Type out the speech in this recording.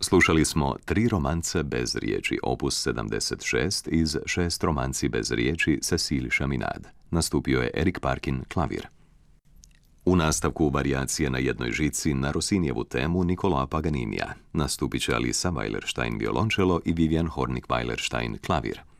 Slušali smo 3 romance bez riječi, opus 76 iz 6 romanci bez riječi Cécile Chaminade. Nastupio je Eric Parkin, klavir. U nastavku varijacije na jednoj žici na Rossinijevu temu Niccolo Paganinija nastupit će Alisa Weilerstein, violončelo i Vivian Hornig-Weilerstein, klavir.